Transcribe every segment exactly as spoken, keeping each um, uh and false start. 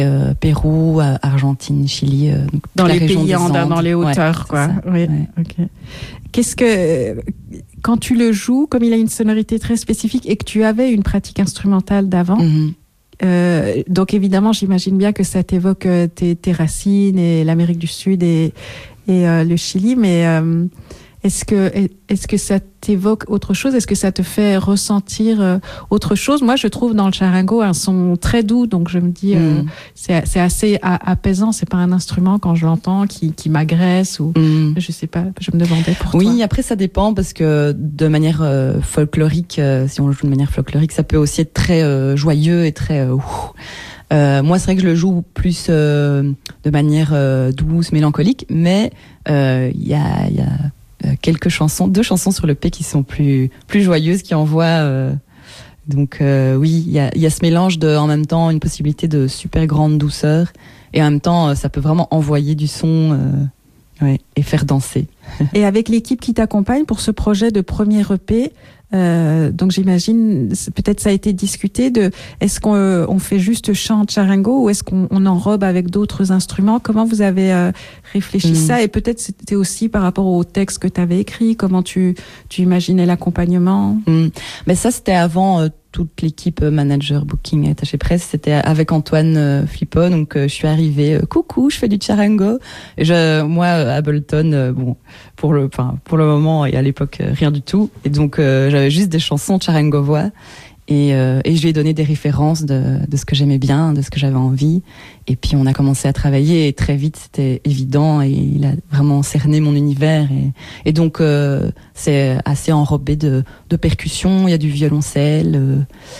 euh, Pérou, Argentine, Chili, euh, donc dans la les région pays Andes, dans les hauteurs, ouais, quoi. Ça, oui. ouais. Ok. Qu'est-ce que quand tu le joues, comme il a une sonorité très spécifique et que tu avais une pratique instrumentale d'avant, mm-hmm. euh, donc évidemment, j'imagine bien que ça t'évoque euh, tes, tes racines et l'Amérique du Sud et, et euh, le Chili, mais euh, est-ce que est-ce que ça t'évoque autre chose? Est-ce que ça te fait ressentir euh, autre chose? Moi, je trouve dans le charango un son très doux, donc je me dis euh, mm. c'est c'est assez a- apaisant. C'est pas un instrument quand je l'entends qui qui m'agresse ou mm. je sais pas. Je me demandais pour oui, toi. Oui, après ça dépend parce que de manière euh, folklorique, euh, si on le joue de manière folklorique, ça peut aussi être très euh, joyeux et très euh, Euh, moi, c'est vrai que je le joue plus euh, de manière euh, douce, mélancolique, mais il euh, y a, y a quelques chansons, deux chansons sur le P qui sont plus plus joyeuses, qui envoient. Euh, donc euh, oui, il y a, y a ce mélange de, en même temps, une possibilité de super grande douceur, et en même temps, ça peut vraiment envoyer du son euh, ouais, et faire danser. Et avec l'équipe qui t'accompagne pour ce projet de premier E P. Euh, donc j'imagine, peut-être ça a été discuté de, est-ce qu'on euh, on fait juste chant charango ou est-ce qu'on on enrobe avec d'autres instruments? Comment vous avez euh, réfléchi mmh. ça? Et peut-être c'était aussi par rapport au texte que tu avais écrit, comment tu, tu imaginais l'accompagnement? mmh. Mais ça c'était avant euh, toute l'équipe euh, manager, booking, attaché presse, c'était avec Antoine euh, Flippo, donc euh, je suis arrivée, euh, coucou, je fais du charango. Et je, moi, euh, Ableton, euh, bon, pour le, enfin, pour le moment et à l'époque, euh, rien du tout. Et donc, euh, j'avais juste des chansons charango-voix. Et, euh, et je lui ai donné des références de, de ce que j'aimais bien, de ce que j'avais envie. Et puis, on a commencé à travailler et très vite, c'était évident et il a vraiment cerné mon univers. Et, et donc, euh, c'est assez enrobé de, de percussions. Il y a du violoncelle. Euh,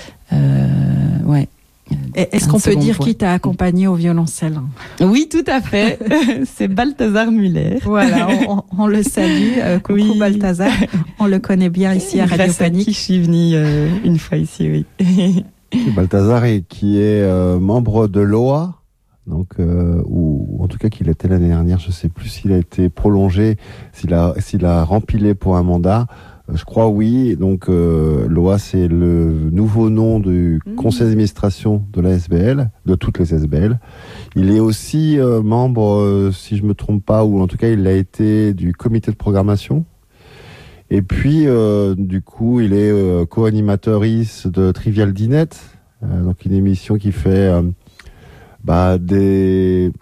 euh, ouais. Est-ce qu'on peut dire voix. Qui t'a accompagné au violoncelle? Oui, tout à fait. C'est Balthazar Muller. Voilà, on, on le salue. Euh, coucou oui. Balthazar. On le connaît bien ici à Radio Grâce Panique. À qui je suis venue euh, une fois ici, oui. Balthazar est, qui est euh, membre de l'O A, donc euh, ou en tout cas qu'il était l'année dernière. Je ne sais plus s'il a été prolongé, s'il a s'il a rempilé pour un mandat. Je crois oui. Donc euh, l'O A, c'est le nouveau nom du mmh. conseil d'administration de la S B L, de toutes les S B L. Il est aussi euh, membre, euh, si je me trompe pas, ou en tout cas il a été du comité de programmation. Et puis euh, du coup, il est euh, co-animatrice de Trivial Dinette, euh, donc une émission qui fait euh, bah, des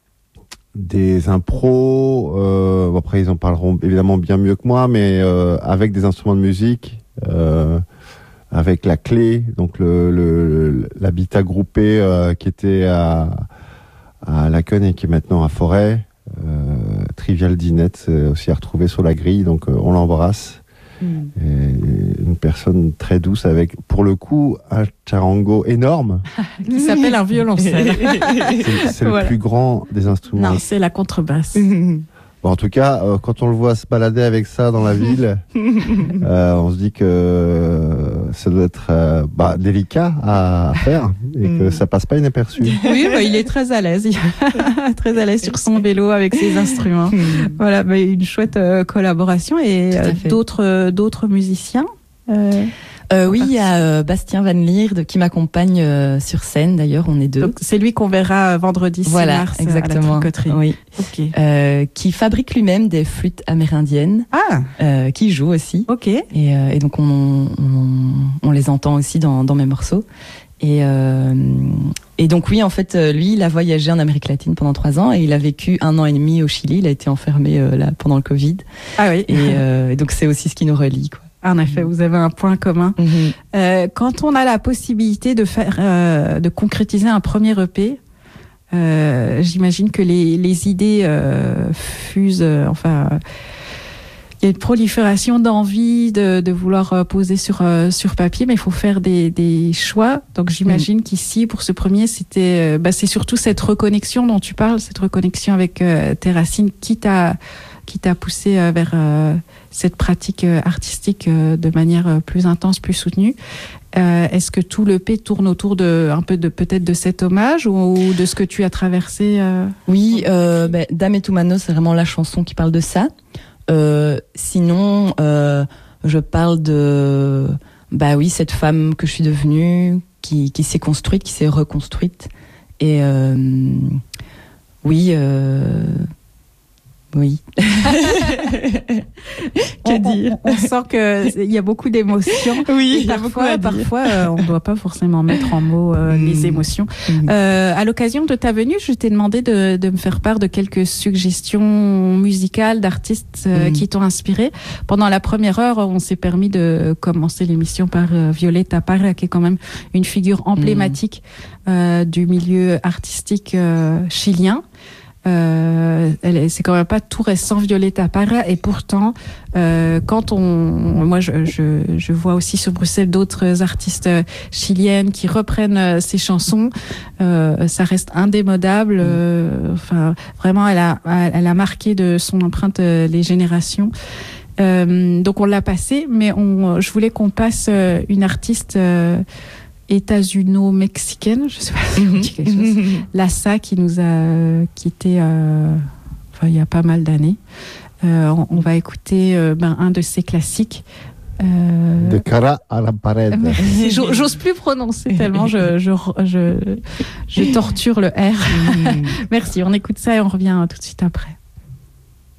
des impros, euh, après ils en parleront évidemment bien mieux que moi, mais euh, avec des instruments de musique, euh, avec la clé, donc le, le l'habitat groupé euh, qui était à à Laken et qui est maintenant à Forêt. Euh, Trivial Dinette, c'est aussi à retrouver sur la grille, donc euh, on l'embrasse. Mm. Et une personne très douce avec, pour le coup, un charango énorme. Qui s'appelle un violoncelle. c'est c'est voilà. le plus grand des instruments. Non, c'est la contrebasse. Bon, en tout cas, euh, quand on le voit se balader avec ça dans la ville, euh, on se dit que euh, ça doit être euh, bah, délicat à faire et que ça passe pas inaperçu. Oui, bah, il est très à l'aise, très à l'aise sur son vélo avec ses instruments. Voilà, bah, une chouette euh, collaboration et euh, d'autres euh, d'autres musiciens. Euh... Euh, oui, il y a euh, Bastien Van Lierde qui m'accompagne euh, sur scène. D'ailleurs, on est deux. Donc, c'est lui qu'on verra vendredi six voilà, mars exactement. à la tricoterie. Oui. Okay. Euh, qui fabrique lui-même des flûtes amérindiennes. Ah. Euh, qui joue aussi. Ok. Et, euh, et donc on, on, on les entend aussi dans, dans mes morceaux. Et, euh, et donc oui, en fait, lui, il a voyagé en Amérique latine pendant trois ans et il a vécu un an et demi au Chili. Il a été enfermé euh, là pendant le Covid. Ah oui. Et, euh, et donc c'est aussi ce qui nous relie, quoi. En effet, vous avez un point commun. Mmh. Euh, quand on a la possibilité de faire, euh, de concrétiser un premier E P, euh, j'imagine que les, les idées euh, fusent. Euh, enfin, il y a une prolifération d'envie de, de vouloir poser sur euh, sur papier, mais il faut faire des, des choix. Donc, j'imagine mmh. qu'ici, pour ce premier, c'était, euh, bah, c'est surtout cette reconnexion dont tu parles, cette reconnexion avec euh, tes racines, qui t'a qui t'a poussé euh, vers euh, cette pratique euh, artistique euh, de manière euh, plus intense, plus soutenue. Euh, est-ce que tout le P tourne autour de un peu de peut-être de cet hommage ou, ou de ce que tu as traversé euh... Oui, euh, bah, Dame et Tumano, c'est vraiment la chanson qui parle de ça. Euh, sinon, euh, je parle de bah oui cette femme que je suis devenue, qui qui s'est construite, qui s'est reconstruite. Et euh, oui, euh, oui. Que dire? On, on sent qu'il y a beaucoup d'émotions. Oui, il y a beaucoup à dire. Parfois, euh, on ne doit pas forcément mettre en mots euh, mmh. les émotions. Mmh. Euh, à l'occasion de ta venue, je t'ai demandé de, de me faire part de quelques suggestions musicales d'artistes euh, mmh. qui t'ont inspiré. Pendant la première heure, on s'est permis de commencer l'émission par euh, Violeta Parra, qui est quand même une figure emblématique mmh. euh, du milieu artistique euh, chilien. Euh, elle, c'est quand même pas tout récent, Violeta Parra, et pourtant, euh, quand on, moi, je, je, je vois aussi sur Bruxelles d'autres artistes chiliennes qui reprennent ces chansons, euh, ça reste indémodable. Euh, enfin, vraiment, elle a, elle a marqué de son empreinte les générations. Euh, donc on l'a passé, mais on, je voulais qu'on passe une artiste. Euh, états-uno-mexicaine, je sais pas si on dit quelque chose. Lassa qui nous a quittés euh, enfin, il y a pas mal d'années. Euh, on, on va écouter euh, ben, un de ses classiques. Euh... De cara a la pared. J'ose plus prononcer tellement je, je, je, je torture le R. Merci, on écoute ça et on revient tout de suite après.